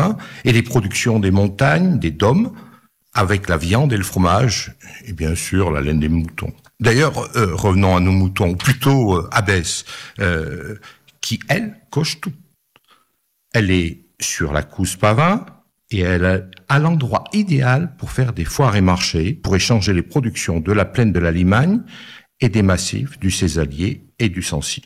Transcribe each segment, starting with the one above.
vins et les productions des montagnes, des dômes, avec la viande et le fromage, et bien sûr la laine des moutons. D'ailleurs, revenons à nos moutons, plutôt à Besse, qui, elle, coche tout. Elle est sur la Couze Pavin et elle est à l'endroit idéal pour faire des foires et marchés, pour échanger les productions de la plaine de la Limagne et des massifs du Césalier et du Sancy.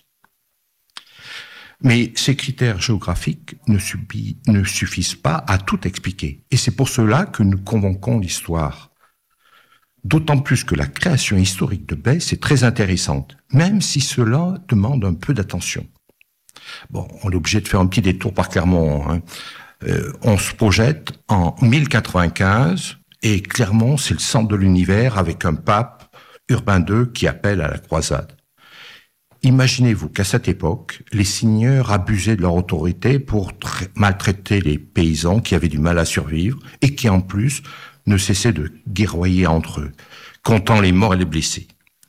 Mais ces critères géographiques ne suffisent pas à tout expliquer. Et c'est pour cela que nous convoquons l'histoire. D'autant plus que la création historique de Besse est très intéressante, même si cela demande un peu d'attention. Bon, on est obligé de faire un petit détour par Clermont. Hein. On se projette en 1095, et Clermont, c'est le centre de l'univers, avec un pape, Urbain II, qui appelle à la croisade. Imaginez-vous qu'à cette époque, les seigneurs abusaient de leur autorité pour maltraiter les paysans qui avaient du mal à survivre et qui, en plus, ne cessaient de guerroyer entre eux, comptant les morts et les blessés.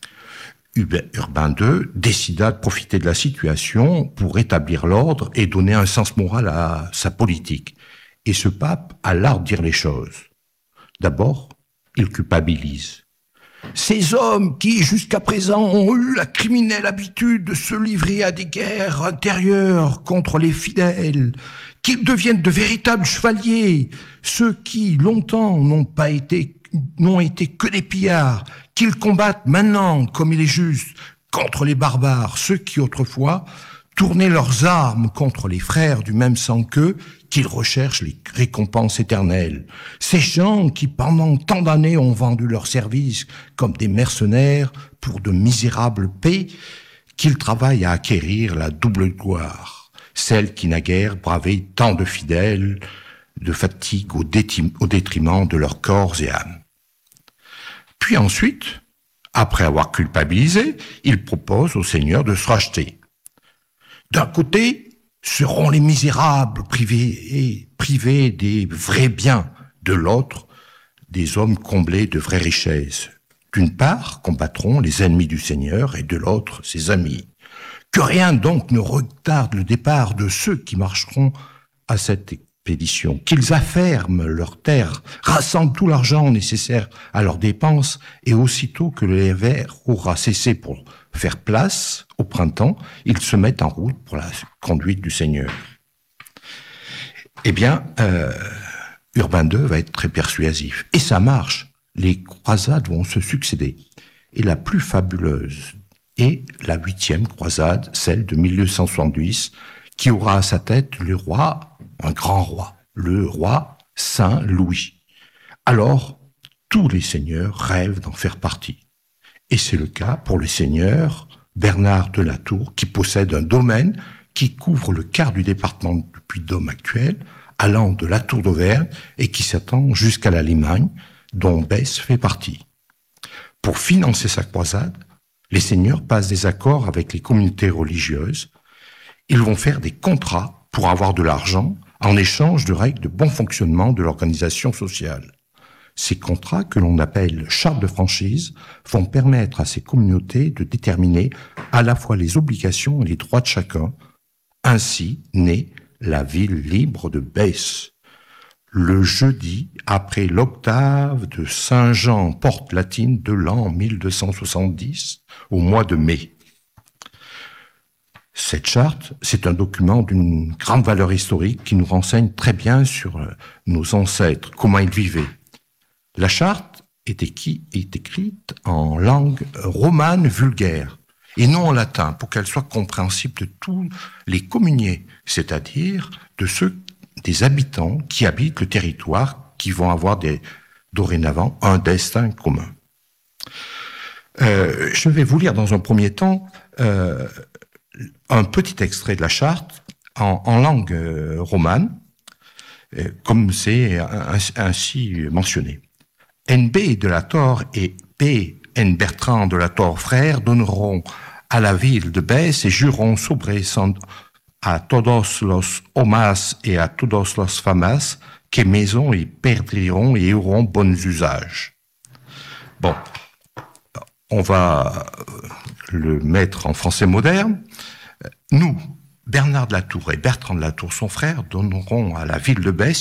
Urbain II décida de profiter de la situation pour rétablir l'ordre et donner un sens moral à sa politique. Et ce pape a l'art de dire les choses. D'abord, il culpabilise. Ces hommes qui, jusqu'à présent, ont eu la criminelle habitude de se livrer à des guerres intérieures contre les fidèles, qu'ils deviennent de véritables chevaliers, ceux qui, longtemps, n'ont été que des pillards, qu'ils combattent maintenant, comme il est juste, contre les barbares, ceux qui, autrefois, tournaient leurs armes contre les frères du même sang qu'eux, qu'ils recherchent les récompenses éternelles. Ces gens qui, pendant tant d'années, ont vendu leurs services comme des mercenaires pour de misérables paix, qu'ils travaillent à acquérir la double gloire, celle qui naguère bravait tant de fidèles, de fatigue au détriment de leurs corps et âmes. Puis ensuite, après avoir culpabilisé, il propose au Seigneur de se racheter. D'un côté, seront les misérables privés des vrais biens. De l'autre, des hommes comblés de vraies richesses. D'une part, combattront les ennemis du Seigneur et de l'autre, ses amis. Que rien donc ne retarde le départ de ceux qui marcheront à cette expédition. Qu'ils afferment leurs terres, rassemblent tout l'argent nécessaire à leurs dépenses et aussitôt que l'hiver aura cessé pour faire place au printemps, ils se mettent en route pour la conduite du Seigneur. Eh bien, Urbain II va être très persuasif. Et ça marche. Les croisades vont se succéder. Et la plus fabuleuse est la 8e croisade, celle de 1270, qui aura à sa tête le roi, un grand roi, le roi Saint Louis. Alors, tous les seigneurs rêvent d'en faire partie. Et c'est le cas pour le seigneur Bernard de la Tour, qui possède un domaine qui couvre le quart du département du Puy-de-Dôme actuel, allant de la Tour d'Auvergne et qui s'étend jusqu'à la Limagne, dont Besse fait partie. Pour financer sa croisade, les seigneurs passent des accords avec les communautés religieuses. Ils vont faire des contrats pour avoir de l'argent en échange de règles de bon fonctionnement de l'organisation sociale. Ces contrats, que l'on appelle chartes de franchise, vont permettre à ces communautés de déterminer à la fois les obligations et les droits de chacun. Ainsi naît la ville libre de Besse. Le jeudi après l'octave de Saint-Jean, porte latine de l'an 1270, au mois de mai. Cette charte, c'est un document d'une grande valeur historique qui nous renseigne très bien sur nos ancêtres, comment ils vivaient. La charte est écrite en langue romane vulgaire et non en latin pour qu'elle soit compréhensible de tous les communiers, c'est-à-dire de ceux des habitants qui habitent le territoire, qui vont avoir dorénavant un destin commun. Je vais vous lire dans un premier temps un petit extrait de la charte en langue romane, comme c'est ainsi mentionné. NB de la Torre et P. N. Bertrand de la Torre frères donneront à la ville de Besse et jureront sobrescend a todos los homas et a todos los famas que maison y perdront et auront bons usages. Bon, on va le mettre en français moderne. Nous, Bernard de la Tour et Bertrand de la Tour, son frère, donneront à la ville de Besse